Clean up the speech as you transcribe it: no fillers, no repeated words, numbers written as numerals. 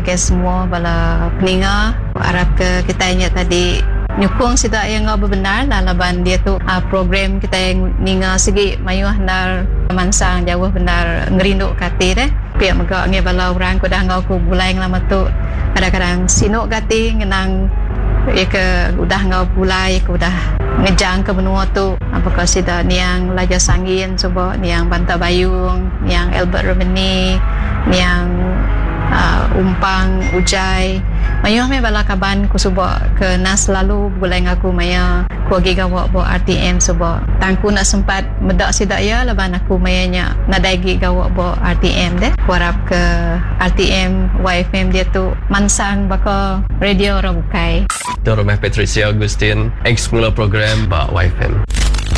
ke semua bala peninga. Harap ke kita ingat tadi nyukung sida yang benar lah laban dia tu program kita yang ninga segi mayuh nar mansang jauh benar ngerinduk kati deh pihak megak nge bala orang ko dah ngau ku bulai lama tu kadang-kadang sinuk kati ngenang ya ke udah ngau bulai ku udah ngejang ke benua tu apakah sida niang Laja Sangin coba niang Banta Bayung niang Albert Romani niang Umpang Ujai mayuh me bala kaban ku suba ke nas lalu bulai ngaku maya ku agi gawak bo RTM suba tangku nak sempat medak sidak ya laban aku mayanya nadaigi gawak bo RTM deh ku harap ke RTM YFM dia tu mansang baka radio orang bukai Dorong Patricia Agustin ex mula program ba YFM